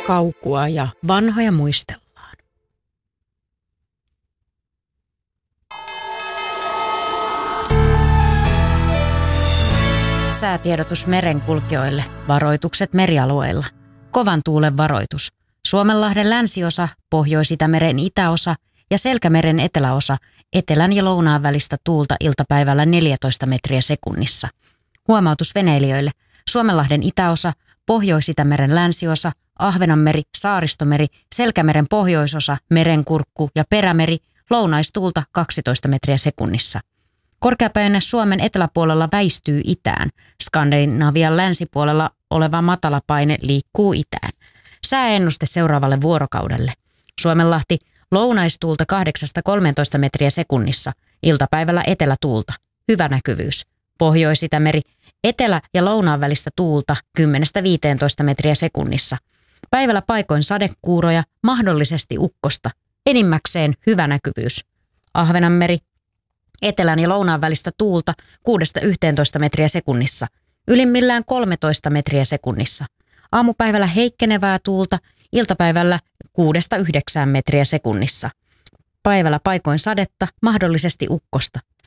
kaukua ja vanhoja muistellaan. Säätiedotus merenkulkijoille, varoitukset merialueilla. Kovan tuulen varoitus. Suomenlahden länsiosa, Pohjois-Itämeren itäosa ja Selkämeren eteläosa, etelän ja lounaan välistä tuulta iltapäivällä 14 metriä sekunnissa. Huomautus veneilijöille. Suomenlahden itäosa, Pohjois-Itämeren länsiosa, Ahvenanmeri, Saaristomeri, Selkämeren pohjoisosa, Merenkurkku ja Perämeri, lounaistuulta 12 metriä sekunnissa. Korkeapaine Suomen eteläpuolella väistyy itään. Skandinavian länsipuolella oleva matalapaine liikkuu itään. Sääennuste seuraavalle vuorokaudelle. Suomenlahti, lounaistuulta 8-13 metriä sekunnissa, iltapäivällä etelätuulta, hyvä näkyvyys. Pohjois-Itämeri, etelä- ja lounaan välistä tuulta 10-15 metriä sekunnissa. Päivällä paikoin sadekuuroja, mahdollisesti ukkosta, enimmäkseen hyvä näkyvyys. Ahvenanmeri, etelän ja lounaan välistä tuulta 6-11 metriä sekunnissa, ylimmillään 13 metriä sekunnissa. Aamupäivällä heikkenevää tuulta, iltapäivällä 6-9 metriä sekunnissa. Päivällä paikoin sadetta, mahdollisesti ukkosta.